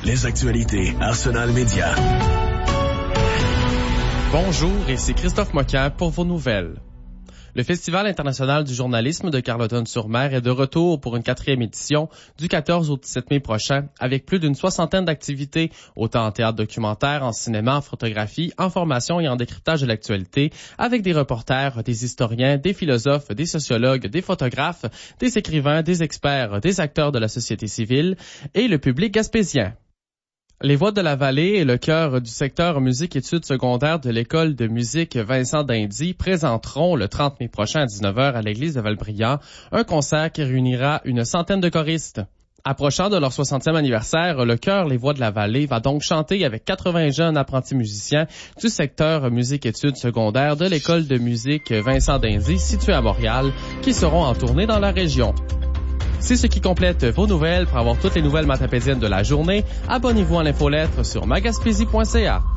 les actualités Arsenal Média. Bonjour, ici Christophe Moquin pour vos nouvelles. Le Festival international du journalisme de Carleton-sur-Mer est de retour pour une 4e édition du 14 au 17 mai prochain, avec plus d'une 60aine d'activités, autant en théâtre documentaire, en cinéma, en photographie, en formation et en décryptage de l'actualité, avec des reporters, des historiens, des philosophes, des sociologues, des photographes, des écrivains, des experts, des acteurs de la société civile et le public gaspésien. Les Voix de la Vallée et le chœur du secteur musique-études secondaires de l'école de musique Vincent d'Indy présenteront le 30 mai prochain à 19h à l'église de Valbriand un concert qui réunira une centaine de choristes. Approchant de leur 60e anniversaire, le chœur Les Voix de la Vallée va donc chanter avec 80 jeunes apprentis musiciens du secteur musique-études secondaires de l'école de musique Vincent d'Indy située à Montréal qui seront en tournée dans la région. C'est ce qui complète vos nouvelles. Pour avoir toutes les nouvelles matapédiennes de la journée, abonnez-vous à l'infolettre sur magaspésie.ca.